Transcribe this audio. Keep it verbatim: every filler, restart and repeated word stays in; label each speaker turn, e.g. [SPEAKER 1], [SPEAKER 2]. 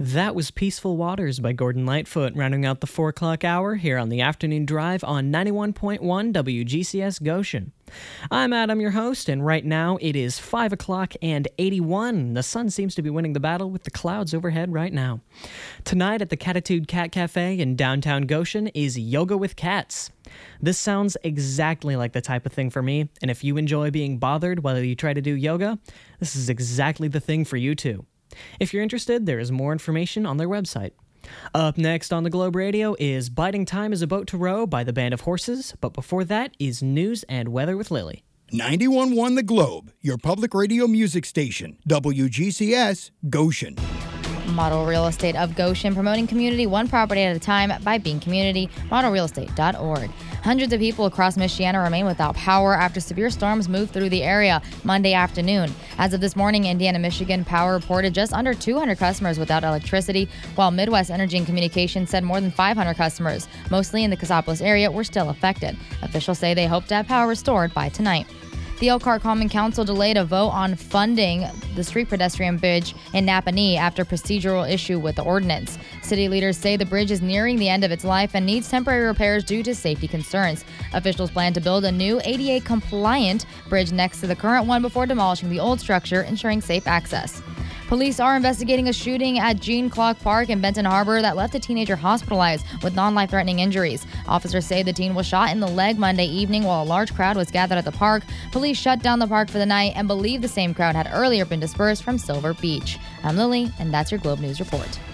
[SPEAKER 1] That was Peaceful Waters by Gordon Lightfoot, rounding out the four o'clock hour here on the Afternoon Drive on ninety-one point one W G C S Goshen. I'm Adam, your host, and right now it is five o'clock and eighty-one. The sun seems to be winning the battle with the clouds overhead right now. Tonight at the Catitude Cat Cafe in downtown Goshen is Yoga with Cats. This sounds exactly like the type of thing for me, and if you enjoy being bothered while you try to do yoga, this is exactly the thing for you too. If you're interested, there is more information on their website. Up next on the Globe Radio is Biding Time is a Boat to Row by the Band of Horses, but before that is News and Weather with Lily.
[SPEAKER 2] ninety-one point one The Globe, your public radio music station, W G C S Goshen.
[SPEAKER 3] Model Real Estate of Goshen, promoting community one property at a time by being community, model real estate dot org. Hundreds of people across Michiana remain without power after severe storms moved through the area Monday afternoon. As of this morning, Indiana Michigan Power reported just under two hundred customers without electricity, while Midwest Energy and Communications said more than five hundred customers, mostly in the Cassopolis area, were still affected. Officials say they hope to have power restored by tonight. The Elkhart Common Council delayed a vote on funding the street pedestrian bridge in Napanee after procedural issue with the ordinance. City leaders say the bridge is nearing the end of its life and needs temporary repairs due to safety concerns. Officials plan to build a new A D A-compliant bridge next to the current one before demolishing the old structure, ensuring safe access. Police are investigating a shooting at Gene Clark Park in Benton Harbor that left a teenager hospitalized with non-life-threatening injuries. Officers say the teen was shot in the leg Monday evening while a large crowd was gathered at the park. Police shut down the park for the night and believe the same crowd had earlier been dispersed from Silver Beach. I'm Lily, and that's your Globe News Report.